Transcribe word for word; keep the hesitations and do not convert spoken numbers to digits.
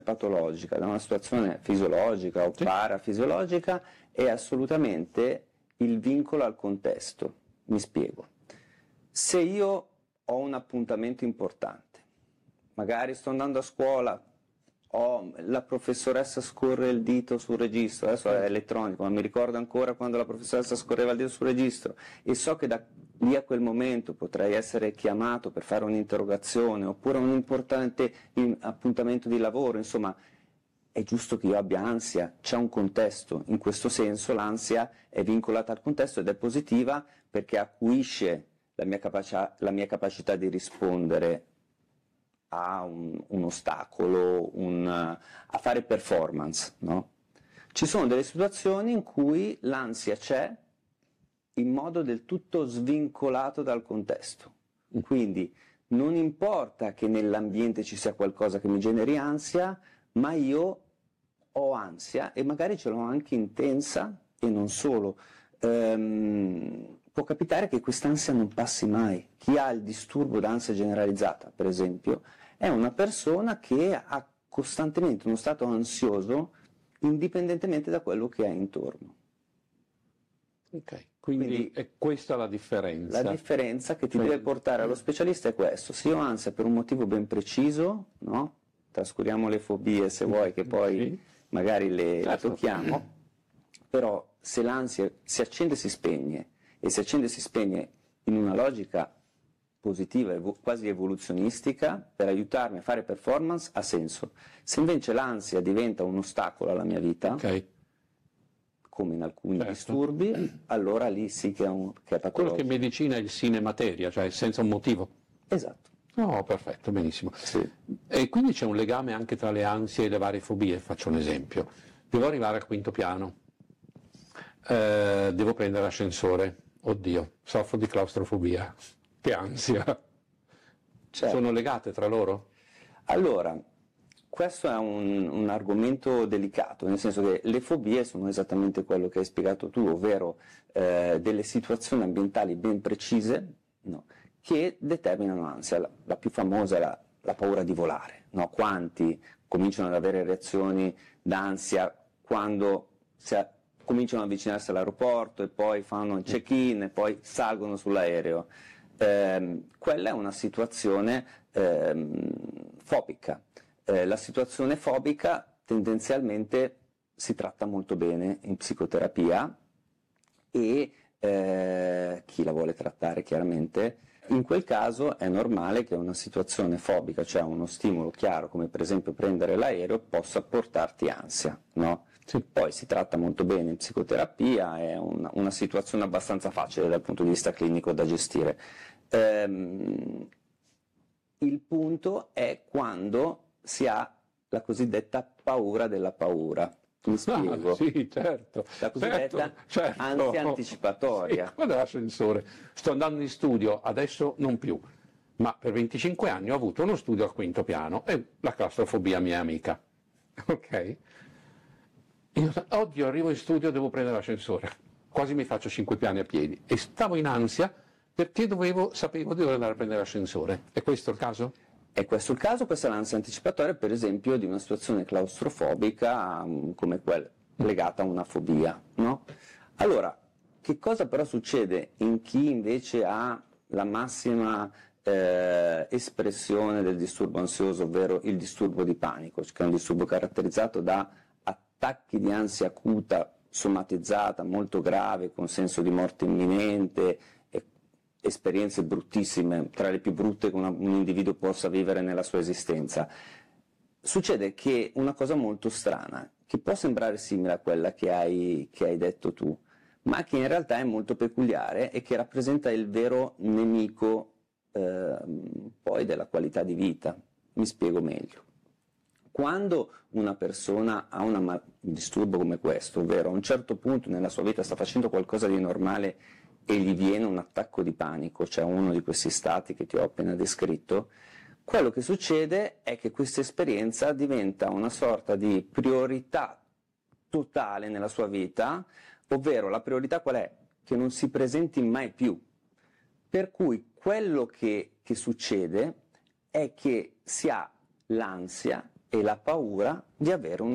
patologica da una situazione fisiologica o sì. parafisiologica è assolutamente il vincolo al contesto. Mi spiego. Se io ho un appuntamento importante, magari sto andando a scuola, ho, la professoressa scorre il dito sul registro, adesso è elettronico, ma mi ricordo ancora quando la professoressa scorreva il dito sul registro e so che da lì a quel momento potrei essere chiamato per fare un'interrogazione oppure un importante appuntamento di lavoro, insomma è giusto che io abbia ansia, c'è un contesto, in questo senso l'ansia è vincolata al contesto ed è positiva perché acuisce la mia, capacia, la mia capacità di rispondere a un, un ostacolo, un, a fare performance, no? Ci sono delle situazioni in cui l'ansia c'è in modo del tutto svincolato dal contesto, quindi non importa che nell'ambiente ci sia qualcosa che mi generi ansia, ma io ho ansia e magari ce l'ho anche intensa e non solo. Ehm, può capitare che quest'ansia non passi mai. Chi ha il disturbo d'ansia generalizzata, per esempio, è una persona che ha costantemente uno stato ansioso indipendentemente da quello che ha intorno. Ok, quindi, quindi è questa la differenza. La differenza che ti cioè, deve portare allo specialista è questo: se io ho ansia per un motivo ben preciso, no? Trascuriamo le fobie se vuoi, che poi sì. magari le, certo. le tocchiamo, però se l'ansia si accende e si spegne, e si accende e si spegne in una logica positiva, evo, quasi evoluzionistica, per aiutarmi a fare performance, ha senso. Se invece l'ansia diventa un ostacolo alla mia vita, okay. come in alcuni certo. disturbi, allora lì sì che è, un, che è patologico. Quello che in medicina è il sine materia, cioè senza un motivo. Esatto. No, perfetto, benissimo. Sì. E quindi c'è un legame anche tra le ansie e le varie fobie, faccio un esempio. Devo arrivare al quinto piano, eh, devo prendere l'ascensore, oddio, soffro di claustrofobia, che ansia. Certo. Sono legate tra loro? Allora, questo è un, un argomento delicato, nel senso che le fobie sono esattamente quello che hai spiegato tu, ovvero eh, delle situazioni ambientali ben precise, no, che determinano ansia. La, la più famosa è la, la paura di volare, no? Quanti cominciano ad avere reazioni d'ansia quando si a, cominciano ad avvicinarsi all'aeroporto e poi fanno il check-in e poi salgono sull'aereo. Eh, quella è una situazione eh, fobica. Eh, la situazione fobica tendenzialmente si tratta molto bene in psicoterapia e eh, chi la vuole trattare chiaramente, in quel caso è normale che una situazione fobica, cioè uno stimolo chiaro come per esempio prendere l'aereo, possa portarti ansia, no? Sì. Poi si tratta molto bene in psicoterapia, è una, una situazione abbastanza facile dal punto di vista clinico da gestire. Ehm, il punto è quando si ha la cosiddetta paura della paura. Mi spiego? Ah, sì, certo. La cosiddetta certo, certo. ansia anticipatoria. Sì, guarda l'ascensore. Sto andando in studio, adesso non più, ma per venticinque anni ho avuto uno studio al quinto piano e la claustrofobia mia amica. Ok? Io, oddio, arrivo in studio, devo prendere l'ascensore. Quasi mi faccio cinque piani a piedi. E stavo in ansia perché dovevo, sapevo di dover andare a prendere l'ascensore. È questo il caso? È questo il caso, questa è l'ansia anticipatoria, per esempio, di una situazione claustrofobica um, come quella legata a una fobia, no? Allora, che cosa però succede in chi invece ha la massima eh, espressione del disturbo ansioso, ovvero il disturbo di panico, che è un disturbo caratterizzato da attacchi di ansia acuta, somatizzata, molto grave, con senso di morte imminente, esperienze bruttissime, tra le più brutte che una, un individuo possa vivere nella sua esistenza. Succede che una cosa molto strana, che può sembrare simile a quella che hai, che hai detto tu, ma che in realtà è molto peculiare e che rappresenta il vero nemico eh, poi della qualità di vita. Mi spiego meglio. Quando una persona ha una, un disturbo come questo, ovvero a un certo punto nella sua vita sta facendo qualcosa di normale e gli viene un attacco di panico, cioè uno di questi stati che ti ho appena descritto, quello che succede è che questa esperienza diventa una sorta di priorità totale nella sua vita, ovvero la priorità qual è? Che non si presenti mai più. Per cui quello che, che succede è che si ha l'ansia e la paura di avere una